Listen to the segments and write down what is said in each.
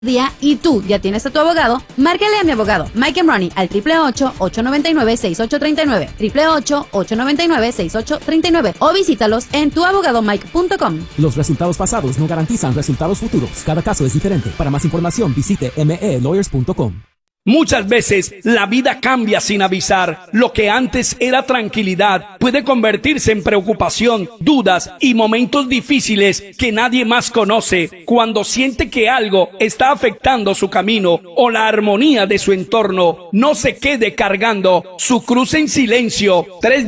día y tú ya tienes a tu abogado, márcale a mi abogado Mike Emroni al 888-899-6839, 888-899-6839 o visítalos en tuabogadomike.com. Los resultados pasados no garantizan resultados futuros. Cada caso es diferente. Para más información visite melawyers.com. Muchas veces la vida cambia sin avisar. Lo que antes era tranquilidad puede convertirse en preocupación, dudas y momentos difíciles que nadie más conoce. Cuando siente que algo está afectando su camino o la armonía de su entorno, no se quede cargando su cruz en silencio.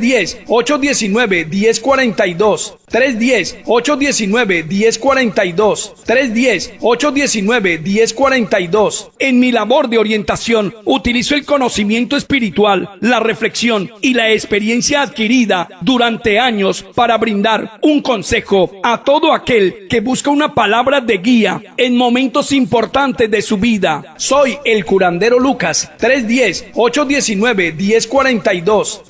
310-819-1042. 310-819-1042. 310-819-1042. En mi labor de orientación, utilizo el conocimiento espiritual, la reflexión y la experiencia adquirida durante años para brindar un consejo a todo aquel que busca una palabra de guía en momentos importantes de su vida. Soy el curandero Lucas. 310-819-1042.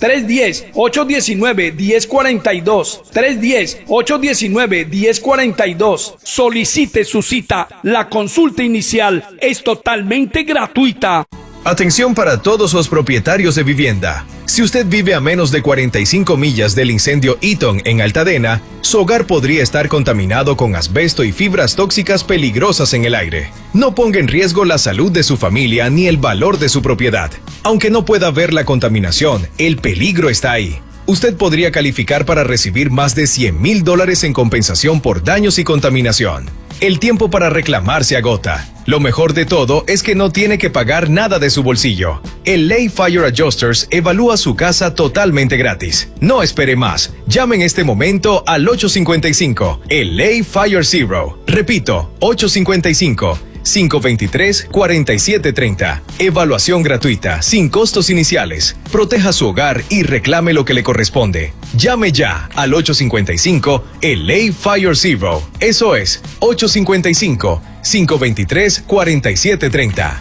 310-819-1042. 310-819-1042. Solicite su cita. La consulta inicial es totalmente gratuita. Atención para todos los propietarios de vivienda. Si usted vive a menos de 45 millas del incendio Eaton en Altadena, su hogar podría estar contaminado con asbesto y fibras tóxicas peligrosas en el aire. No ponga en riesgo la salud de su familia ni el valor de su propiedad. Aunque no pueda ver la contaminación, el peligro está ahí. Usted podría calificar para recibir más de $100,000 en compensación por daños y contaminación. El tiempo para reclamar se agota. Lo mejor de todo es que no tiene que pagar nada de su bolsillo. El LA Fire Adjusters evalúa su casa totalmente gratis. No espere más. Llame en este momento al 855, el LA Fire Zero. Repito, 855-523-4730. Evaluación gratuita, sin costos iniciales. Proteja su hogar y reclame lo que le corresponde. Llame ya al 855 LA Fire Zero. Eso es 855-523-4730.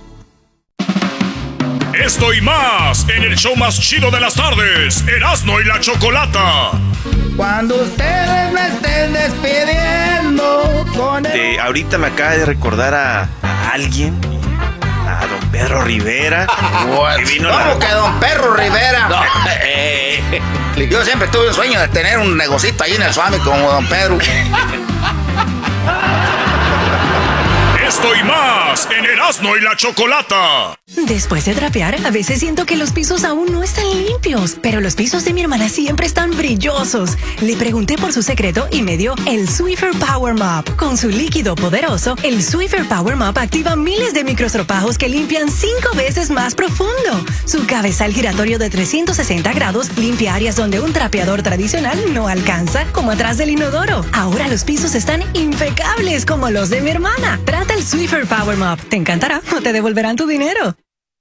Esto y más en el show más chido de las tardes, Erasmo y la Chocolata. Cuando ustedes me estén despidiendo con el... Ahorita me acaba de recordar a alguien, a don Pedro Rivera. ¿Cómo que don Pedro Rivera? No. Yo siempre tuve un sueño de tener un negocito ahí en el Suami como don Pedro. Esto y más en Erasmo y la Chocolata. Después de trapear, a veces siento que los pisos aún no están limpios, pero los pisos de mi hermana siempre están brillosos. Le pregunté por su secreto y me dio el Swiffer Power Mop. Con su líquido poderoso, el Swiffer Power Mop activa miles de microstropajos que limpian 5 veces más profundo. Su cabezal giratorio de 360 grados limpia áreas donde un trapeador tradicional no alcanza, como atrás del inodoro. Ahora los pisos están impecables como los de mi hermana. Trata el Swiffer Power Mop. Te encantará o te devolverán tu dinero.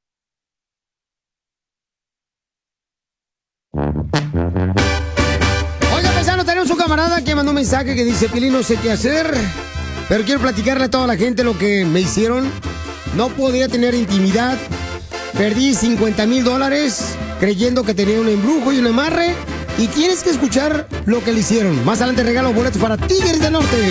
Oiga, paisano, tenemos un camarada que mandó un mensaje que dice: Piolín, no sé qué hacer, pero quiero platicarle a toda la gente lo que me hicieron. No podía tener intimidad. Perdí $50,000 creyendo que tenía un embrujo y un amarre. Y tienes que escuchar lo que le hicieron. Más adelante regalo boletos para Tigres del Norte.